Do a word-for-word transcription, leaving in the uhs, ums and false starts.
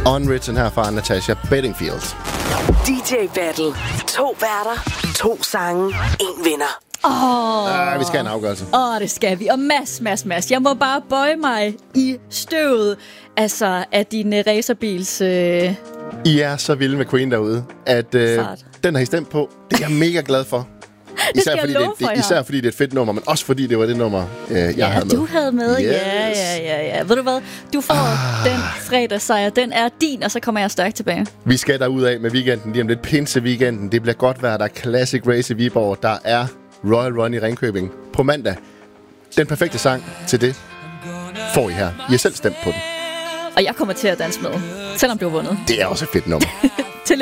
Unwritten her fra Natasha Bedingfield. D J Battle. To værter, to sange, en vinder. Åh, oh. uh, vi skal have en afgørelse. Åh, oh, det skal vi. Og Mads, Mads, Mads, jeg må bare bøje mig i støvet, altså af din uh, racerbils... Uh... I er så vilde med Queen derude, at uh, den har I stemt på. Det er jeg mega glad for. Især fordi, det, det, især fordi det er et fedt nummer, men også fordi det var det nummer, øh, jeg ja, havde med. Ja, du havde med. Yes. Ja, ja, ja, ja. Ved du hvad? Du får ah. den fredagssejr. Den er din, og så kommer jeg stærkt tilbage. Vi skal derudad med weekenden. Lige om lidt pinse-weekenden. Det bliver godt vejr. Der er Classic Race i Viborg. Der er Royal Run i Ringkøbing på mandag. Den perfekte sang til det får I her. I har selv stemt på den. Og jeg kommer til at danse med, selvom du har vundet. Det er også et fedt nummer.